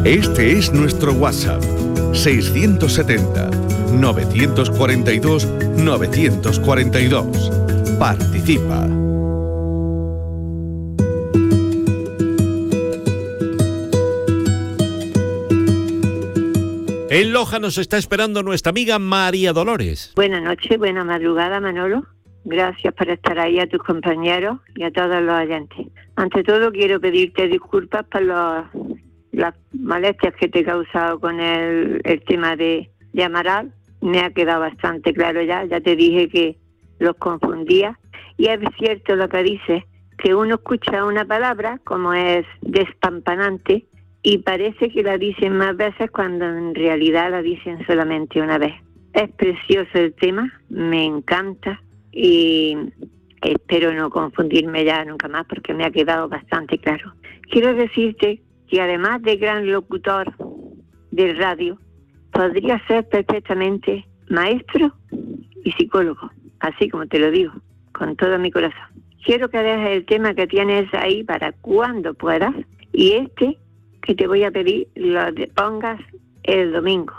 Este es nuestro WhatsApp, 670-942-942. Participa. En Loja nos está esperando nuestra amiga María Dolores. Buenas noches, buena madrugada, Manolo. Gracias por estar ahí, a tus compañeros y a todos los oyentes. Ante todo, quiero pedirte disculpas por las molestias que te he causado con el tema de Amaral. Me ha quedado bastante claro ya te dije que los confundía. Y es cierto lo que dices, que uno escucha una palabra como es despampanante y parece que la dicen más veces cuando en realidad la dicen solamente una vez. Es precioso el tema, me encanta y espero no confundirme ya nunca más porque me ha quedado bastante claro. Quiero decirte que además de gran locutor de radio, podría ser perfectamente maestro y psicólogo, así como te lo digo, con todo mi corazón. Quiero que dejes el tema que tienes ahí para cuando puedas y que te voy a pedir lo pongas el domingo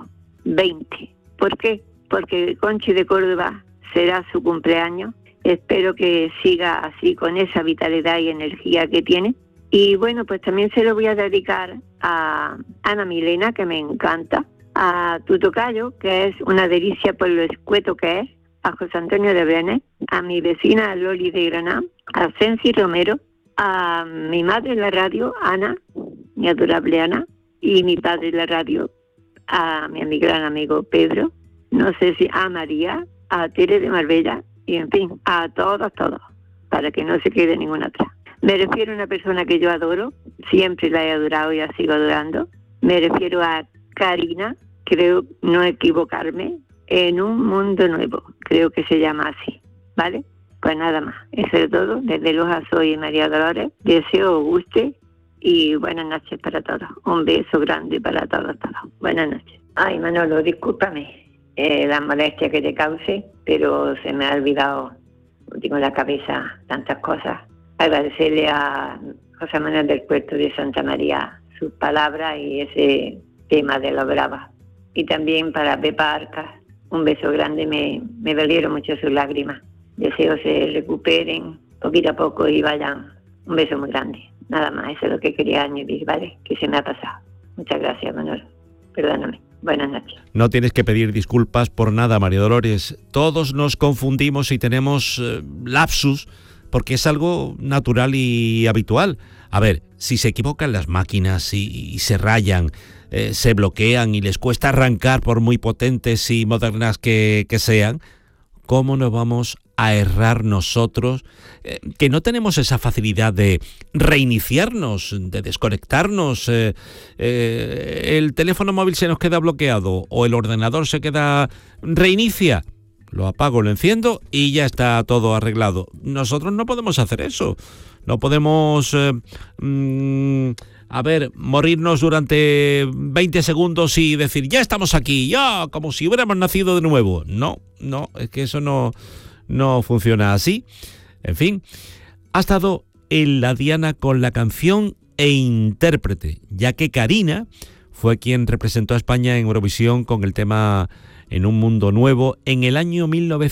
20. ¿Por qué? Porque Conchi de Córdoba será su cumpleaños. Espero que siga así con esa vitalidad y energía que tiene. Y bueno, pues también se lo voy a dedicar a Ana Milena, que me encanta, a tu tocayo, que es una delicia por lo escueto que es, a José Antonio de Brenes, a mi vecina Loli de Granada, a Sensi Romero, a mi madre en la radio, Ana, mi adorable Ana, y mi padre en la radio, a mi gran amigo Pedro, no sé si a María, a Tere de Marbella, y en fin, a todos, para que no se quede ninguna atrás. Me refiero a una persona que yo adoro, siempre la he adorado y la sigo adorando. Me refiero a Karina, creo no equivocarme, en un mundo nuevo, creo que se llama así, ¿vale? Pues nada más, eso es todo. Desde Loja soy María Dolores, deseo os guste y buenas noches para todos. Un beso grande para todos. Buenas noches. Ay, Manolo, discúlpame la molestia que te cause, pero se me ha olvidado, tengo en la cabeza tantas cosas. Agradecerle a José Manuel del Puerto de Santa María sus palabras y ese tema de los bravas. Y también para Pepa Arcas, un beso grande, me dolieron mucho sus lágrimas. Deseo se recuperen poquito a poco y vayan. Un beso muy grande. Nada más, eso es lo que quería añadir, ¿vale? Que se me ha pasado. Muchas gracias, Manuel. Perdóname. Buenas noches. No tienes que pedir disculpas por nada, María Dolores. Todos nos confundimos y tenemos lapsus, porque es algo natural y habitual. A ver, si se equivocan las máquinas y se rayan, se bloquean y les cuesta arrancar por muy potentes y modernas que sean, ¿cómo no vamos a errar nosotros, que no tenemos esa facilidad de reiniciarnos, de desconectarnos? El teléfono móvil se nos queda bloqueado o el ordenador se queda... Reinicia. Lo apago, lo enciendo y ya está todo arreglado. Nosotros no podemos hacer eso. No podemos, morirnos durante 20 segundos y decir, ya estamos aquí, ya, como si hubiéramos nacido de nuevo. No, es que eso no funciona así. En fin, ha estado en la diana con la canción e intérprete, ya que Karina fue quien representó a España en Eurovisión con el tema En un mundo nuevo en el año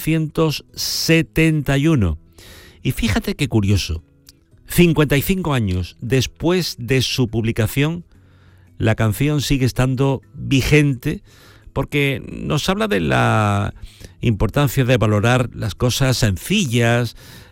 1971. Y fíjate qué curioso, 55 años después de su publicación, la canción sigue estando vigente porque nos habla de la importancia de valorar las cosas sencillas,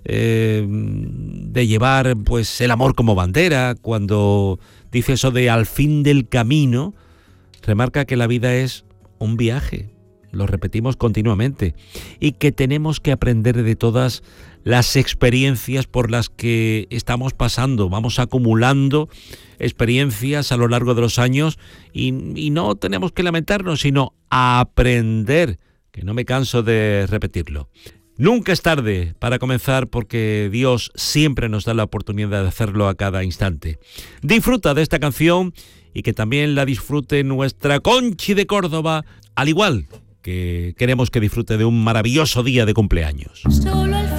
de llevar pues el amor como bandera. Cuando dice eso de al fin del camino, remarca que la vida es un viaje. Lo repetimos continuamente, y que tenemos que aprender de todas las experiencias por las que estamos pasando. Vamos acumulando experiencias a lo largo de los años y no tenemos que lamentarnos, sino aprender, que no me canso de repetirlo. Nunca es tarde para comenzar, porque Dios siempre nos da la oportunidad de hacerlo a cada instante. Disfruta de esta canción y que también la disfrute nuestra Conchi de Córdoba, al igual que queremos que disfrute de un maravilloso día de cumpleaños.